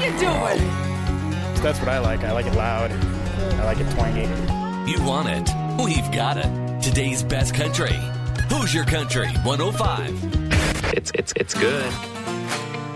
you doing? That's what I like. I like it loud. I like it twangy. You want it? We've got it. Today's best country. Hoosier Country 105. It's good.